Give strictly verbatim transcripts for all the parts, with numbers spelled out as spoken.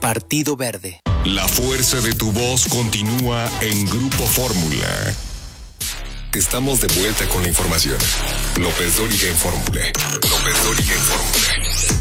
Partido Verde. La fuerza de tu voz continúa en Grupo Fórmula. Estamos de vuelta con la información. López Dóriga en Fórmula. López Dóriga en Fórmula.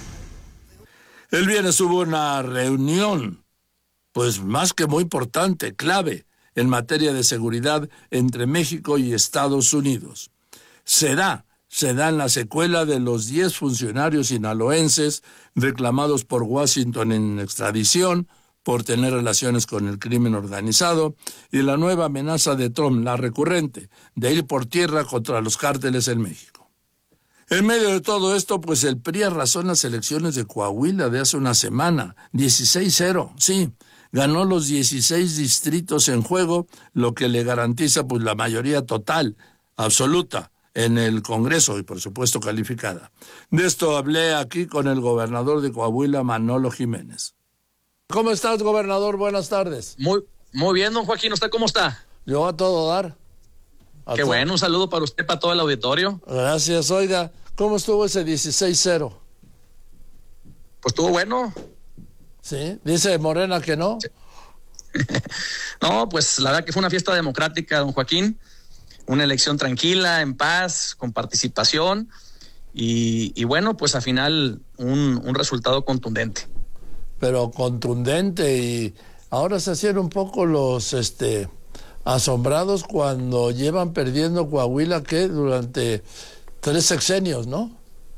El viernes hubo una reunión, pues más que muy importante, clave, en materia de seguridad entre México y Estados Unidos. Será, se da en la secuela de los diez funcionarios sinaloenses reclamados por Washington en extradición por tener relaciones con el crimen organizado y la nueva amenaza de Trump, la recurrente, de ir por tierra contra los cárteles en México. En medio de todo esto, pues el P R I arrasó en las elecciones de Coahuila de hace una semana, dieciséis cero, sí, ganó los dieciséis distritos en juego, lo que le garantiza pues la mayoría total, absoluta, en el Congreso y por supuesto calificada. De esto hablé aquí con el gobernador de Coahuila, Manolo Jiménez. ¿Cómo estás, gobernador? Buenas tardes. Muy, muy bien, don Joaquín. ¿Usted cómo está? Yo a todo dar. A Qué to- bueno, un saludo para usted, para todo el auditorio. Gracias. Oiga, ¿cómo estuvo ese dieciséis cero? Pues estuvo bueno. ¿Sí? Dice Morena que no. Sí. No, pues la verdad que fue una fiesta democrática, don Joaquín. Una elección tranquila, en paz, con participación. Y, y bueno, pues al final un, un resultado contundente. Pero contundente, y ahora se hacían un poco los este asombrados cuando llevan perdiendo Coahuila que durante tres sexenios, ¿no?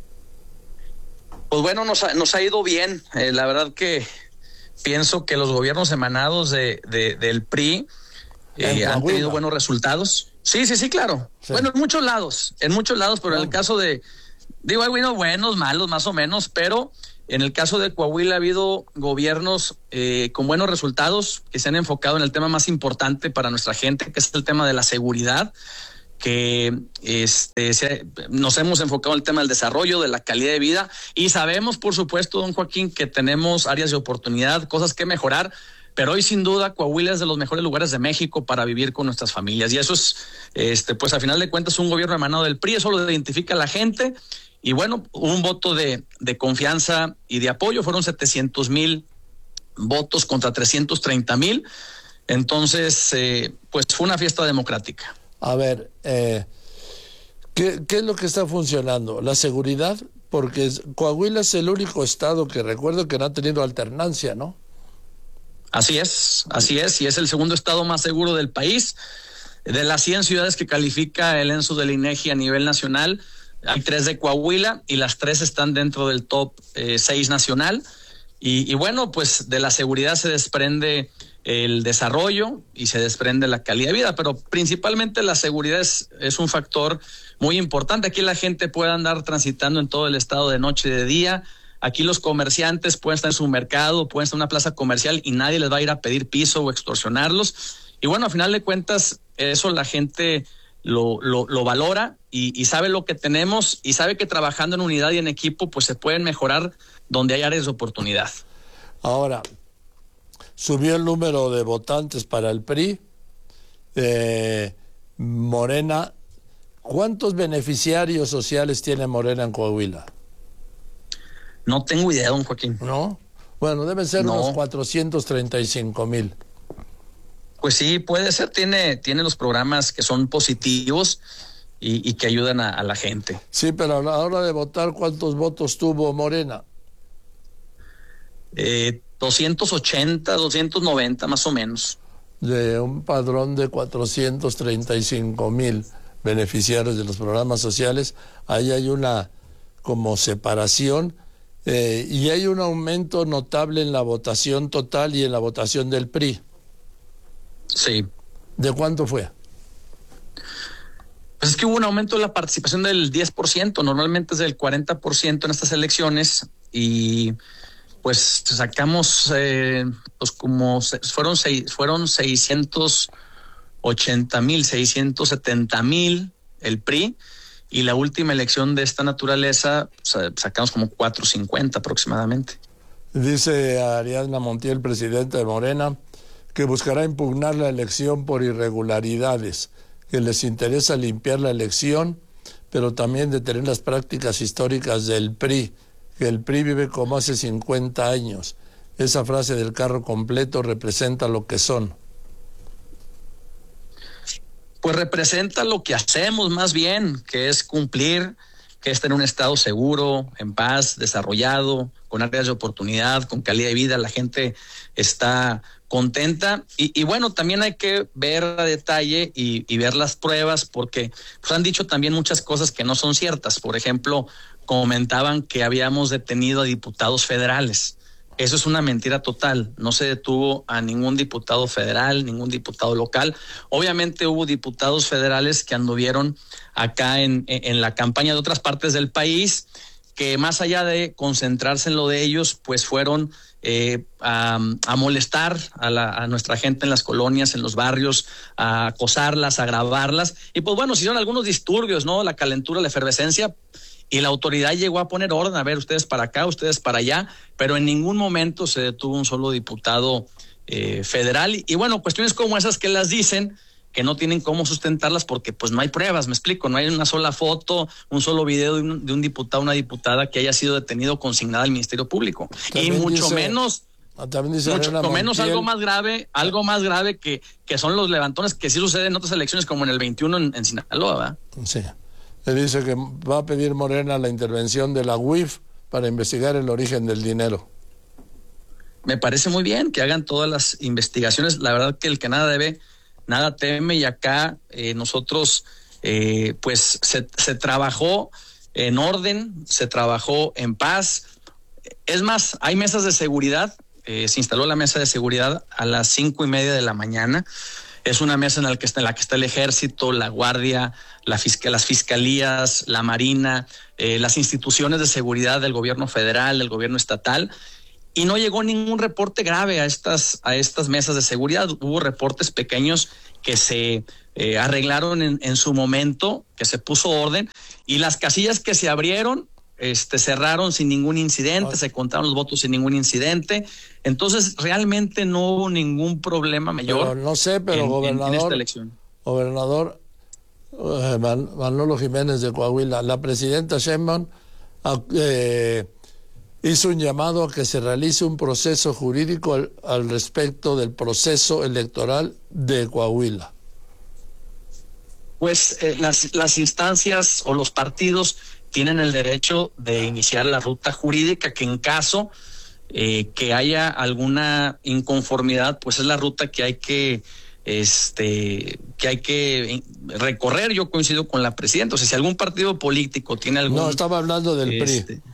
Pues bueno, nos ha, nos ha ido bien. Eh, la verdad que pienso que los gobiernos emanados de, de, del P R I eh, han tenido buenos resultados. Sí, sí, sí, claro. Sí. Bueno, en muchos lados, en muchos lados, pero oh. en el caso de, digo, hay buenos, buenos, malos, más o menos, pero en el caso de Coahuila ha habido gobiernos eh, con buenos resultados que se han enfocado en el tema más importante para nuestra gente, que es el tema de la seguridad, que este, se, nos hemos enfocado en el tema del desarrollo, de la calidad de vida, y sabemos, por supuesto, don Joaquín, que tenemos áreas de oportunidad, cosas que mejorar, pero hoy sin duda Coahuila es de los mejores lugares de México para vivir con nuestras familias, y eso es, este, pues a final de cuentas, un gobierno emanado del P R I, eso lo identifica la gente. Y bueno, un voto de, de confianza y de apoyo, fueron setecientos mil votos contra trescientos treinta mil. Entonces, eh, pues fue una fiesta democrática. A ver, eh, ¿qué, ¿qué es lo que está funcionando? ¿La seguridad? Porque Coahuila es el único estado que recuerdo que no ha tenido alternancia, ¿no? Así es, así es, y es el segundo estado más seguro del país. De las cien ciudades que califica el censo del INEGI a nivel nacional, hay tres de Coahuila y las tres están dentro del top eh, seis nacional. Y, y bueno, pues de la seguridad se desprende el desarrollo y se desprende la calidad de vida, pero principalmente la seguridad es, es un factor muy importante. Aquí la gente puede andar transitando en todo el estado de noche y de día. Aquí los comerciantes pueden estar en su mercado, pueden estar en una plaza comercial y nadie les va a ir a pedir piso o extorsionarlos. Y bueno, a final de cuentas, eso la gente Lo, lo, lo valora y, y sabe lo que tenemos y sabe que trabajando en unidad y en equipo pues se pueden mejorar donde hay áreas de oportunidad. Ahora, subió el número de votantes para el P R I, eh, Morena. ¿Cuántos beneficiarios sociales tiene Morena en Coahuila? No tengo idea, don Joaquín. ¿No? Bueno, deben ser no. unos cuatrocientos treinta y cinco mil. Pues sí, puede ser, tiene, tiene los programas que son positivos y, y que ayudan a, a la gente. Sí, pero a la hora de votar, ¿cuántos votos tuvo Morena? Eh, doscientos ochenta, doscientos noventa más o menos. De un padrón de cuatrocientos treinta y cinco mil beneficiarios de los programas sociales, ahí hay una como separación eh, y hay un aumento notable en la votación total y en la votación del P R I. Sí. ¿De cuánto fue? Pues es que hubo un aumento de la participación del diez por ciento, normalmente es del cuarenta por ciento en estas elecciones y pues sacamos eh, pues como fueron seis, fueron seiscientos ochenta mil, seiscientos setenta mil el P R I y la última elección de esta naturaleza pues, sacamos como cuatrocientos cincuenta aproximadamente. Dice Ariadna Montiel, presidenta de Morena, que buscará impugnar la elección por irregularidades, que les interesa limpiar la elección, pero también detener las prácticas históricas del P R I, que el P R I vive como hace cincuenta años, esa frase del carro completo representa lo que son? Pues representa lo que hacemos más bien, que es cumplir, que es tener un estado seguro, en paz, desarrollado, con áreas de oportunidad, con calidad de vida. La gente está contenta y, y bueno, también hay que ver a detalle y, y ver las pruebas, porque pues han dicho también muchas cosas que no son ciertas. Por ejemplo, comentaban que habíamos detenido a diputados federales. Eso es una mentira total. No se detuvo a ningún diputado federal, ningún diputado local. Obviamente hubo diputados federales que anduvieron acá en, en la campaña de otras partes del país, que más allá de concentrarse en lo de ellos, pues fueron eh, a, a molestar a, la, a nuestra gente en las colonias, en los barrios, a acosarlas, a grabarlas. Y pues bueno, se hicieron algunos disturbios, ¿no? La calentura, la efervescencia. Y la autoridad llegó a poner orden, a ver, ustedes para acá, ustedes para allá, pero en ningún momento se detuvo un solo diputado eh, federal. Y, y bueno, cuestiones como esas que las dicen, que no tienen cómo sustentarlas porque pues no hay pruebas, me explico, no hay una sola foto, un solo video de un, de un diputado, una diputada que haya sido detenido o consignada al Ministerio Público. También y mucho dice, menos... También dice mucho menos algo más grave, algo más grave que, que son los levantones que sí suceden en otras elecciones como en el veintiuno en, en Sinaloa, ¿verdad? Sí. Le dice que va a pedir Morena la intervención de la U I F para investigar el origen del dinero. Me parece muy bien que hagan todas las investigaciones. La verdad que el que nada debe, nada teme, y acá eh, nosotros eh, pues se, se trabajó en orden, se trabajó en paz. Es más, hay mesas de seguridad, eh, se instaló la mesa de seguridad a las cinco y media de la mañana. Es una mesa en la que está, en la que está el Ejército, la Guardia, la fiscal, las fiscalías, la Marina, eh, las instituciones de seguridad del gobierno federal, del gobierno estatal, y no llegó ningún reporte grave a estas, a estas mesas de seguridad. Hubo reportes pequeños que se eh, arreglaron en, en su momento, que se puso orden, y las casillas que se abrieron Este, cerraron sin ningún incidente, okay. Se contaron los votos sin ningún incidente. Entonces realmente no hubo ningún problema mayor. Pero no sé, pero en, gobernador, en esta elección. Gobernador eh, Man, Manolo Jiménez de Coahuila, la presidenta Sheinbaum eh, hizo un llamado a que se realice un proceso jurídico al, al respecto del proceso electoral de Coahuila. Pues eh, las, las instancias o los partidos tienen el derecho de iniciar la ruta jurídica, que en caso eh, que haya alguna inconformidad, pues es la ruta que hay que este que hay que recorrer. Yo coincido con la presidenta. O sea, si algún partido político tiene algún... No, estaba hablando del este, P R I.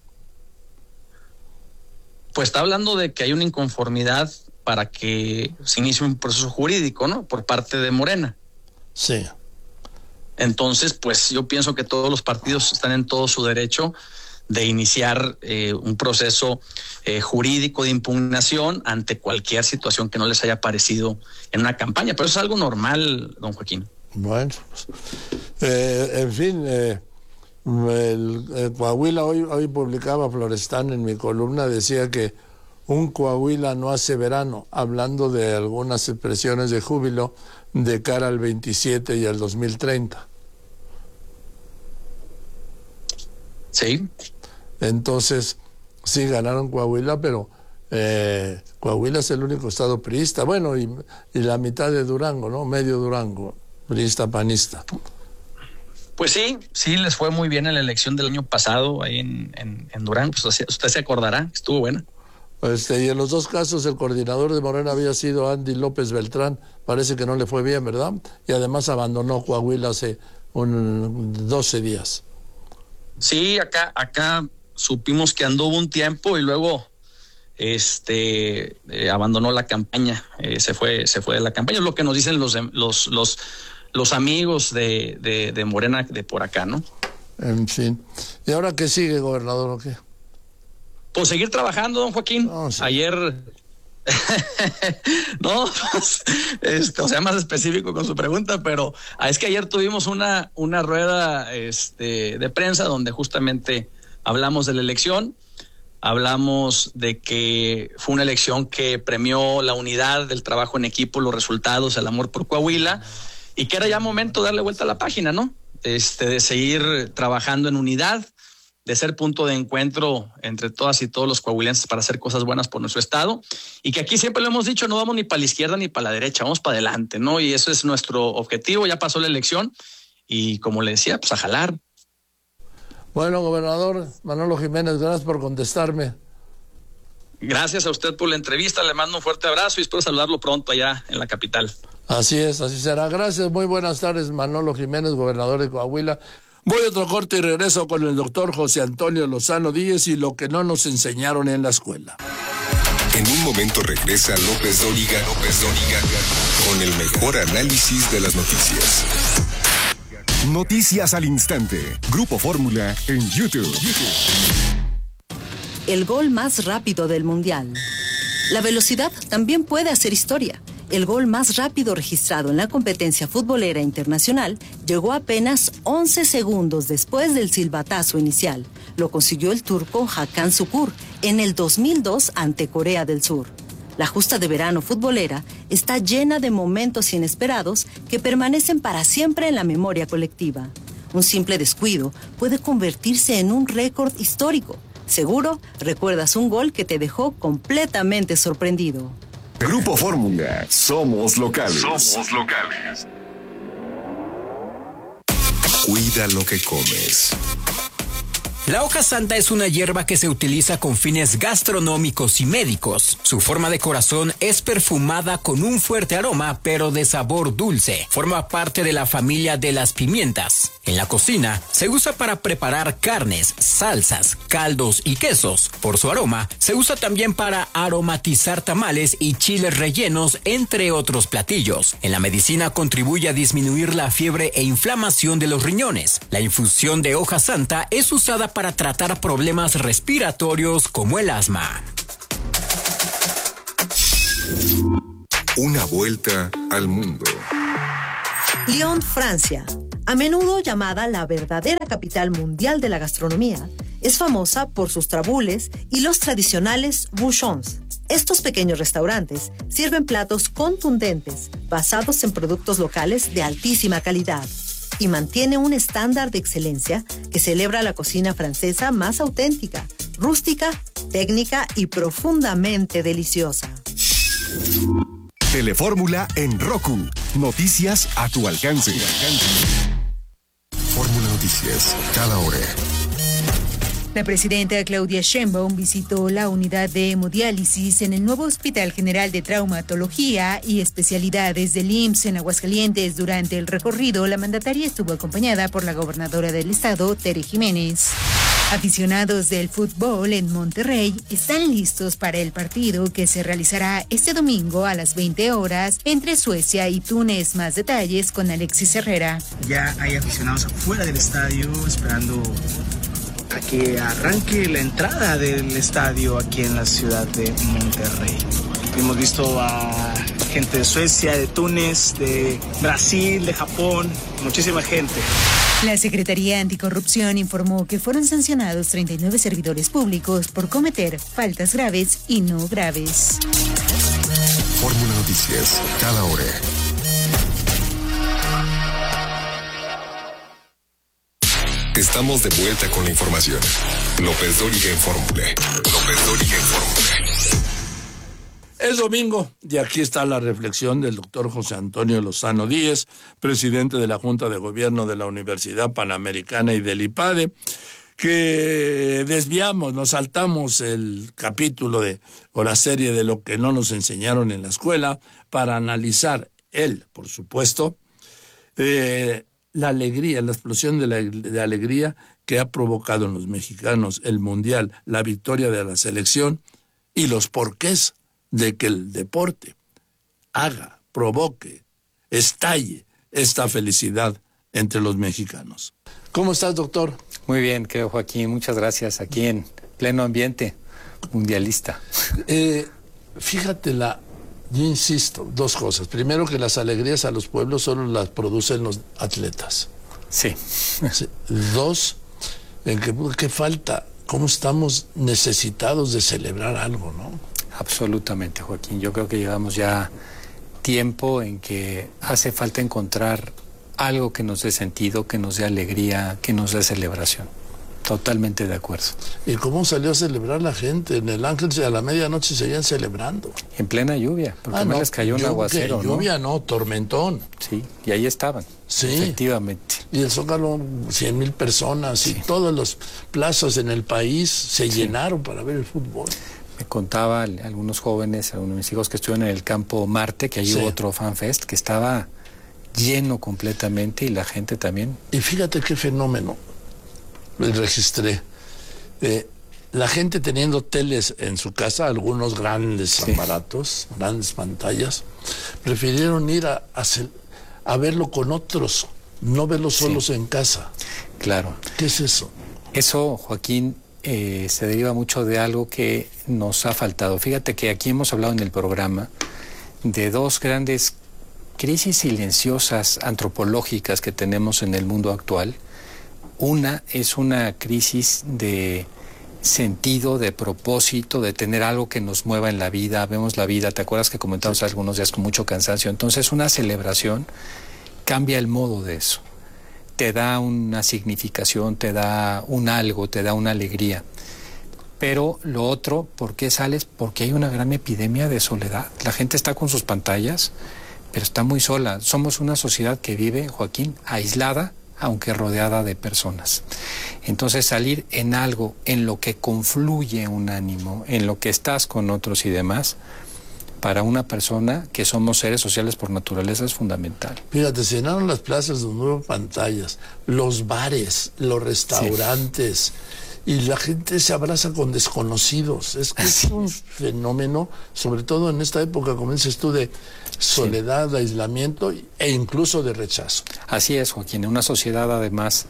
Pues está hablando de que hay una inconformidad para que se inicie un proceso jurídico, ¿no? Por parte de Morena. Sí. Entonces, pues yo pienso que todos los partidos están en todo su derecho de iniciar eh, un proceso eh, jurídico de impugnación ante cualquier situación que no les haya parecido en una campaña. Pero eso es algo normal, don Joaquín. Bueno, eh, en fin, eh, el, el Coahuila, hoy, hoy publicaba Florestán en mi columna, decía que un Coahuila no hace verano, hablando de algunas expresiones de júbilo de cara al veintisiete y al dos mil treinta. Sí. Entonces, sí ganaron Coahuila, pero eh, Coahuila es el único estado priista. Bueno, y, y la mitad de Durango, ¿no? Medio Durango, priista, panista. Pues sí, sí les fue muy bien en la elección del año pasado ahí en, en, en Durango. Pues usted se acordará, estuvo buena. Este, y en los dos casos el coordinador de Morena había sido Andy López Beltrán. Parece que no le fue bien, ¿verdad? Y además abandonó Coahuila hace un, doce días. Sí, acá, acá supimos que anduvo un tiempo y luego este eh, abandonó la campaña, eh, se fue, se fue de la campaña. Es lo que nos dicen los los los, los amigos de, de, de Morena de por acá, ¿no? En fin. ¿Y ahora qué sigue, gobernador, o qué? Pues seguir trabajando, don Joaquín. No, sí. Ayer, no, pues, este, o sea, más específico con su pregunta, pero es que ayer tuvimos una, una rueda este, de prensa donde justamente hablamos de la elección, hablamos de que fue una elección que premió la unidad del trabajo en equipo, los resultados, el amor por Coahuila, y que era ya momento de darle vuelta a la página, ¿no? Este, de seguir trabajando en unidad, de ser punto de encuentro entre todas y todos los coahuilenses para hacer cosas buenas por nuestro estado, y que aquí siempre lo hemos dicho, no vamos ni para la izquierda ni para la derecha, vamos para adelante, ¿no? Y eso es nuestro objetivo. Ya pasó la elección y, como le decía, pues a jalar. Bueno, gobernador Manolo Jiménez, gracias por contestarme. Gracias a usted por la entrevista, le mando un fuerte abrazo y espero saludarlo pronto allá en la capital. Así es, así será. Gracias, muy buenas tardes, Manolo Jiménez, gobernador de Coahuila. Voy a otro corte y regreso con el doctor José Antonio Lozano Díez y lo que no nos enseñaron en la escuela. En un momento regresa López Dóriga, López Dóriga, con el mejor análisis de las noticias. Noticias al instante. Grupo Fórmula en YouTube. El gol más rápido del Mundial. La velocidad también puede hacer historia. El gol más rápido registrado en la competencia futbolera internacional llegó apenas once segundos después del silbatazo inicial. Lo consiguió el turco Hakan Şükür en el dos mil dos ante Corea del Sur. La justa de verano futbolera está llena de momentos inesperados que permanecen para siempre en la memoria colectiva. Un simple descuido puede convertirse en un récord histórico. Seguro recuerdas un gol que te dejó completamente sorprendido. Grupo Fórmula, somos locales. Somos locales. Cuida lo que comes. La hoja santa es una hierba que se utiliza con fines gastronómicos y médicos. Su forma de corazón es perfumada con un fuerte aroma, pero de sabor dulce. Forma parte de la familia de las pimientas. En la cocina se usa para preparar carnes, salsas, caldos y quesos. Por su aroma, se usa también para aromatizar tamales y chiles rellenos, entre otros platillos. En la medicina contribuye a disminuir la fiebre e inflamación de los riñones. La infusión de hoja santa es usada para tratar problemas respiratorios como el asma. Una vuelta al mundo. Lyon, Francia, a menudo llamada la verdadera capital mundial de la gastronomía, es famosa por sus trabules y los tradicionales bouchons. Estos pequeños restaurantes sirven platos contundentes, basados en productos locales de altísima calidad, y mantiene un estándar de excelencia que celebra la cocina francesa más auténtica, rústica, técnica y profundamente deliciosa. Telefórmula en Roku. Noticias a tu alcance. Fórmula Noticias, cada hora. La presidenta Claudia Sheinbaum visitó la unidad de hemodiálisis en el nuevo Hospital General de Traumatología y Especialidades del I M S S en Aguascalientes. Durante el recorrido, la mandataria estuvo acompañada por la gobernadora del estado, Tere Jiménez. Aficionados del fútbol en Monterrey están listos para el partido que se realizará este domingo a las veinte horas entre Suecia y Túnez. Más detalles con Alexis Herrera. Ya hay aficionados afuera del estadio esperando a que arranque la entrada del estadio aquí en la ciudad de Monterrey. Hemos visto a gente de Suecia, de Túnez, de Brasil, de Japón, muchísima gente. La Secretaría Anticorrupción informó que fueron sancionados treinta y nueve servidores públicos por cometer faltas graves y no graves. Fórmula Noticias, cada hora. Estamos de vuelta con la información. López Dóriga en Fórmula. López Dóriga en Fórmula. Es domingo y aquí está la reflexión del doctor José Antonio Lozano Díez, presidente de la Junta de Gobierno de la Universidad Panamericana y del IPADE, que desviamos, nos saltamos el capítulo de, o la serie de lo que no nos enseñaron en la escuela para analizar él, por supuesto, eh, la alegría, la explosión de, la, de alegría que ha provocado en los mexicanos el Mundial, la victoria de la selección y los porqués de que el deporte haga, provoque, estalle esta felicidad entre los mexicanos. ¿Cómo estás, doctor? Muy bien, querido Joaquín, muchas gracias. Aquí en pleno ambiente mundialista. Eh, fíjate, la, yo insisto, dos cosas. Primero, que las alegrías a los pueblos solo las producen los atletas. Sí. Sí. Dos, en que, ¿qué falta? ¿Cómo estamos necesitados de celebrar algo, no? Absolutamente, Joaquín. Yo creo que llevamos ya tiempo en que hace falta encontrar algo que nos dé sentido, que nos dé alegría, que nos dé celebración. Totalmente de acuerdo. ¿Y cómo salió a celebrar la gente? En el Ángel a la medianoche seguían celebrando. En plena lluvia, porque ah, no no, les cayó un aguacero, ¿no? Lluvia no, tormentón. Sí, y ahí estaban, sí, efectivamente. Y el Zócalo, cien mil personas, sí. Y todas las plazas en el país se sí. llenaron para ver el fútbol. Me contaba algunos jóvenes, algunos de mis hijos que estuvieron en el campo Marte, que allí sí. hubo otro FanFest, que estaba lleno completamente y la gente también. Y fíjate qué fenómeno registré. Eh, la gente teniendo teles en su casa, algunos grandes sí. aparatos, grandes pantallas, prefirieron ir a, a, a verlo con otros, no verlo solos sí. en casa. Claro. ¿Qué es eso? Eso, Joaquín, eh, se deriva mucho de algo que nos ha faltado. Fíjate que aquí hemos hablado en el programa de dos grandes crisis silenciosas antropológicas que tenemos en el mundo actual. Una es una crisis de sentido, de propósito, de tener algo que nos mueva en la vida. Vemos la vida, ¿te acuerdas que comentamos sí. algunos días con mucho cansancio? Entonces una celebración cambia el modo de eso. Te da una significación, te da un algo, te da una alegría. Pero lo otro, ¿por qué sales? Porque hay una gran epidemia de soledad. La gente está con sus pantallas, pero está muy sola. Somos una sociedad que vive, Joaquín, aislada, aunque rodeada de personas. Entonces salir en algo en lo que confluye un ánimo, en lo que estás con otros y demás, para una persona que somos seres sociales por naturaleza es fundamental. Fíjate, se llenaron las plazas de nuevas pantallas, los bares, los restaurantes, sí. y la gente se abraza con desconocidos. Es que Así es un es. fenómeno, sobre todo en esta época, como dices tú, de soledad, sí. de aislamiento e incluso de rechazo. Así es, Joaquín, una sociedad además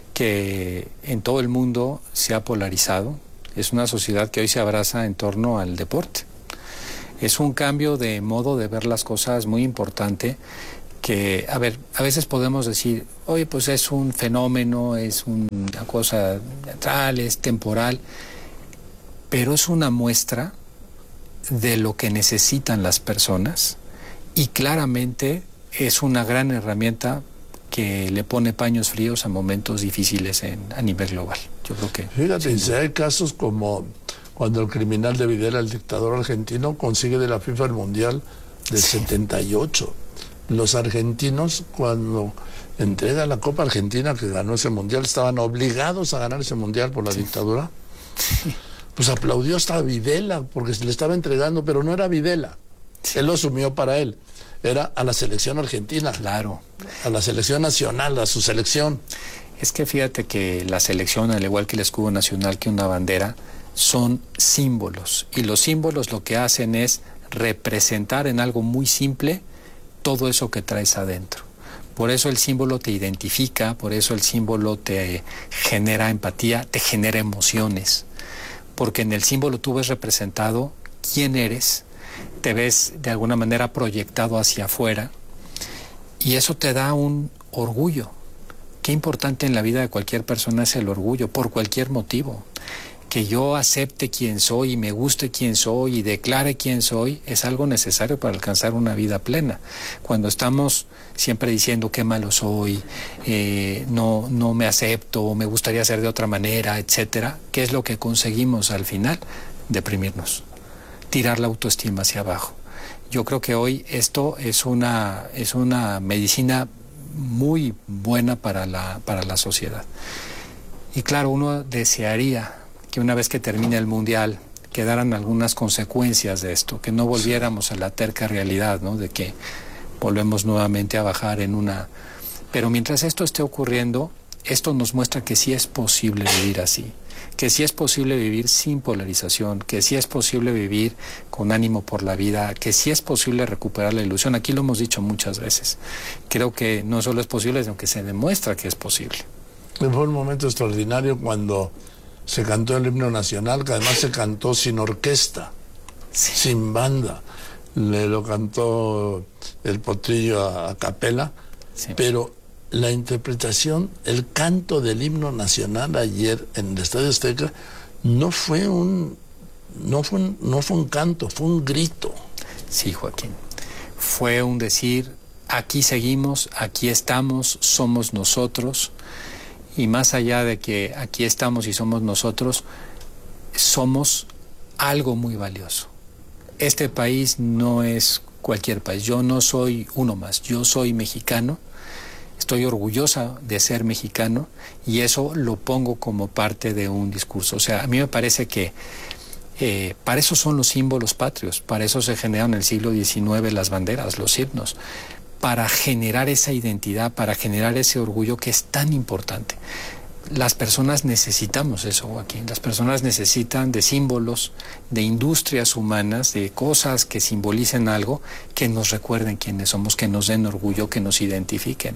que en todo el mundo se ha polarizado. Es una sociedad que hoy se abraza en torno al deporte. Es un cambio de modo de ver las cosas muy importante que, a ver, a veces podemos decir, oye, pues es un fenómeno, es una cosa teatral, es temporal, pero es una muestra de lo que necesitan las personas y claramente es una gran herramienta que le pone paños fríos a momentos difíciles en, a nivel global. Yo creo que... Fíjate, si hay casos como cuando el criminal de Videla, el dictador argentino, consigue de la FIFA el Mundial del sí. setenta y ocho. Los argentinos, cuando entrega la Copa Argentina que ganó ese Mundial, estaban obligados a ganar ese Mundial por la sí. dictadura. Sí. Pues aplaudió hasta a Videla, porque se le estaba entregando, pero no era Videla. Sí. Él lo asumió para él. Era a la selección argentina. Claro. A la selección nacional, a su selección. Es que fíjate que la selección, al igual que el escudo nacional, que una bandera, son símbolos. Y los símbolos lo que hacen es representar en algo muy simple todo eso que traes adentro. Por eso el símbolo te identifica, por eso el símbolo te genera empatía, te genera emociones. Porque en el símbolo tú ves representado quién eres, te ves de alguna manera proyectado hacia afuera y eso te da un orgullo. Qué importante en la vida de cualquier persona es el orgullo, por cualquier motivo. Que yo acepte quién soy y me guste quién soy y declare quién soy es algo necesario para alcanzar una vida plena. Cuando estamos siempre diciendo qué malo soy, eh, no, no me acepto, me gustaría ser de otra manera, etcétera, ¿qué es lo que conseguimos al final? Deprimirnos, tirar la autoestima hacia abajo. Yo creo que hoy esto es una, es una medicina muy buena para la, para la sociedad. Y claro, uno desearía que una vez que termine el Mundial quedaran algunas consecuencias de esto, que no volviéramos a la terca realidad, ¿no? De que volvemos nuevamente a bajar en una... Pero mientras esto esté ocurriendo, esto nos muestra que sí es posible vivir así, que sí es posible vivir sin polarización, que sí es posible vivir con ánimo por la vida, que sí es posible recuperar la ilusión. Aquí lo hemos dicho muchas veces. Creo que no solo es posible, sino que se demuestra que es posible. Fue un momento extraordinario cuando se cantó el himno nacional, que además se cantó sin orquesta, sí. sin banda. Le lo cantó el Potrillo a, a capela, sí. pero la interpretación, el canto del himno nacional ayer en el Estadio Azteca no fue un no fue un, no fue un canto, fue un grito. Sí, Joaquín. Fue un decir, aquí seguimos, aquí estamos, somos nosotros. y más allá de que aquí estamos y somos nosotros, somos algo muy valioso. Este país no es cualquier país, yo no soy uno más, yo soy mexicano, estoy orgullosa de ser mexicano y eso lo pongo como parte de un discurso. O sea, a mí me parece que eh, para eso son los símbolos patrios, para eso se generaron en el siglo diecinueve las banderas, los himnos, para generar esa identidad, para generar ese orgullo que es tan importante. Las personas necesitamos eso, Joaquín. Las personas necesitan de símbolos, de industrias humanas, de cosas que simbolicen algo, que nos recuerden quiénes somos, que nos den orgullo, que nos identifiquen.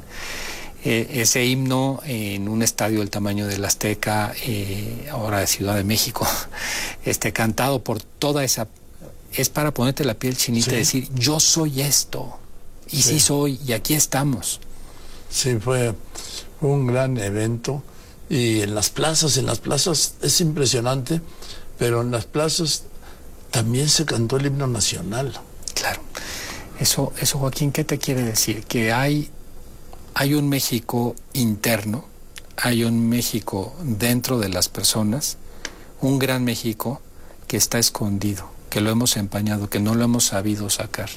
Eh, ese himno en un estadio del tamaño del Azteca, eh, ahora de Ciudad de México, este, cantado por toda esa... es para ponerte la piel chinita, sí. Y decir, yo soy esto, y sí. sí soy, y aquí estamos. Sí, fue un gran evento. Y en las plazas, en las plazas es impresionante, pero en las plazas también se cantó el himno nacional. Claro. Eso, eso Joaquín, ¿qué te quiere decir? Que hay, hay un México interno, hay un México dentro de las personas, un gran México que está escondido, que lo hemos empañado, que no lo hemos sabido sacar.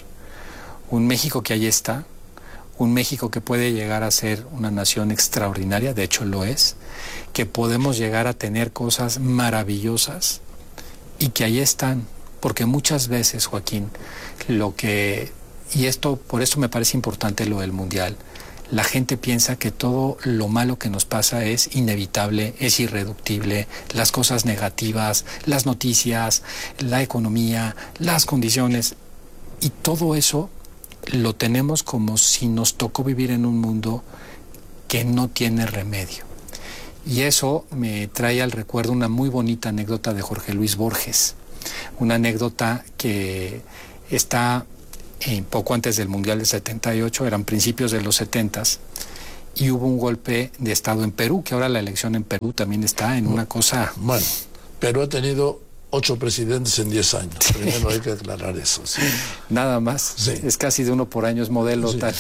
Un México que ahí está, un México que puede llegar a ser una nación extraordinaria, de hecho lo es, que podemos llegar a tener cosas maravillosas y que ahí están, porque muchas veces, Joaquín, lo que, y esto, por eso me parece importante lo del Mundial, la gente piensa que todo lo malo que nos pasa es inevitable, es irreductible, las cosas negativas, las noticias, la economía, las condiciones, y todo eso lo tenemos como si nos tocó vivir en un mundo que no tiene remedio. Y eso me trae al recuerdo una muy bonita anécdota de Jorge Luis Borges, una anécdota que está eh, poco antes del Mundial del setenta y ocho, eran principios de los setentas, y hubo un golpe de Estado en Perú, que ahora la elección en Perú también está en una cosa... Bueno, Perú ha tenido ocho presidentes en diez años. Sí. Primero hay que aclarar eso. Sí. Nada más. Sí. Es casi de uno por año, es modelo sí. tal.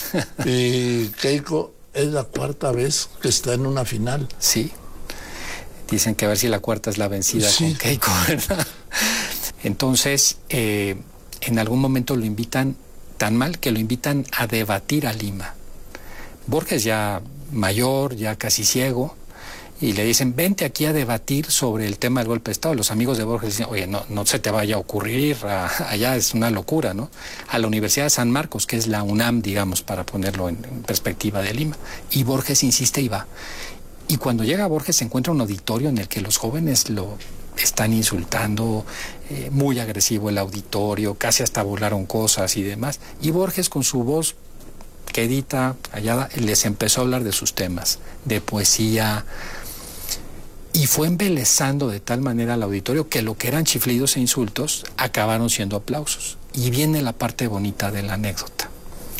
Y Keiko es la cuarta vez que está en una final. Sí. Dicen que a ver si la cuarta es la vencida sí. con Keiko, ¿verdad? Entonces, eh, en algún momento lo invitan tan mal que lo invitan a debatir a Lima. Borges ya mayor, ya casi ciego, y le dicen, vente aquí a debatir sobre el tema del golpe de Estado. Los amigos de Borges dicen, oye, no, no se te vaya a ocurrir, a, allá es una locura, ¿no? A la Universidad de San Marcos, que es la UNAM, digamos, para ponerlo en, en perspectiva de Lima. Y Borges insiste y va. Y cuando llega Borges se encuentra un auditorio en el que los jóvenes lo están insultando, eh, muy agresivo el auditorio, casi hasta volaron cosas y demás. Y Borges con su voz quedita, callada, les empezó a hablar de sus temas, de poesía, y fue embelezando de tal manera al auditorio que lo que eran chiflidos e insultos acabaron siendo aplausos. Y viene la parte bonita de la anécdota.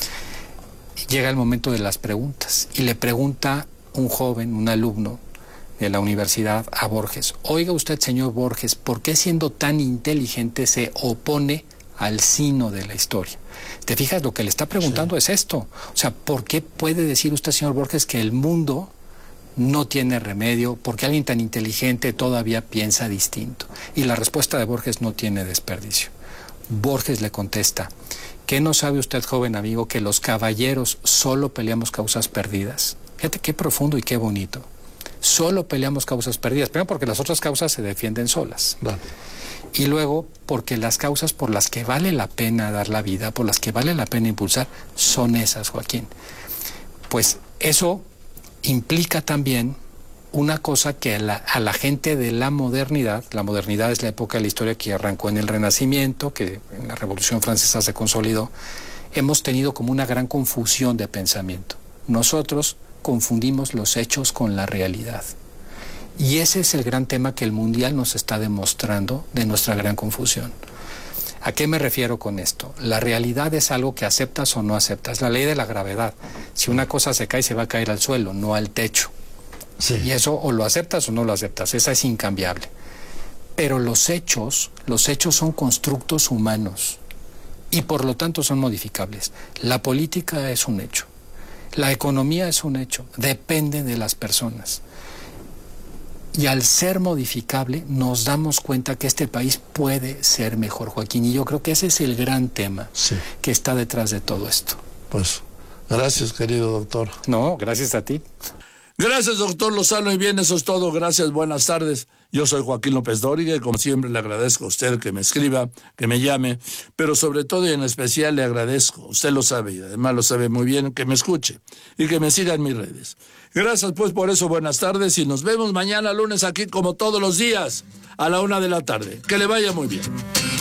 Llega el momento de las preguntas y le pregunta un joven, un alumno de la universidad a Borges, oiga usted, señor Borges, ¿por qué siendo tan inteligente se opone al sino de la historia? ¿Te fijas? Lo que le está preguntando sí. es esto. O sea, ¿por qué puede decir usted, señor Borges, que el mundo no tiene remedio, porque alguien tan inteligente todavía piensa distinto? Y la respuesta de Borges no tiene desperdicio. Borges le contesta, ¿qué no sabe usted, joven amigo, que los caballeros solo peleamos causas perdidas? Fíjate qué profundo y qué bonito. Solo peleamos causas perdidas. Primero porque las otras causas se defienden solas. Vale. Y luego porque las causas por las que vale la pena dar la vida, por las que vale la pena impulsar, son esas, Joaquín. Pues eso implica también una cosa que a la, a la gente de la modernidad, la modernidad es la época de la historia que arrancó en el Renacimiento, que en la Revolución Francesa se consolidó, hemos tenido como una gran confusión de pensamiento. Nosotros confundimos los hechos con la realidad. Y ese es el gran tema que el Mundial nos está demostrando de nuestra gran confusión. ¿A qué me refiero con esto? La realidad es algo que aceptas o no aceptas. La ley de la gravedad. Si una cosa se cae, se va a caer al suelo, no al techo. Sí. Y eso o lo aceptas o no lo aceptas. Esa es incambiable. Pero los hechos, los hechos son constructos humanos y por lo tanto son modificables. La política es un hecho. La economía es un hecho, depende de las personas. Y al ser modificable nos damos cuenta que este país puede ser mejor, Joaquín. Y yo creo que ese es el gran tema sí. que está detrás de todo esto. Pues, gracias, querido doctor. No, gracias a ti. Gracias, doctor Lozano, y bien, eso es todo. Gracias, buenas tardes. Yo soy Joaquín López Dóriga y como siempre le agradezco a usted que me escriba, que me llame, pero sobre todo y en especial le agradezco, usted lo sabe y además lo sabe muy bien, que me escuche y que me siga en mis redes. Gracias pues por eso, buenas tardes y nos vemos mañana lunes aquí como todos los días a la una de la tarde. Que le vaya muy bien.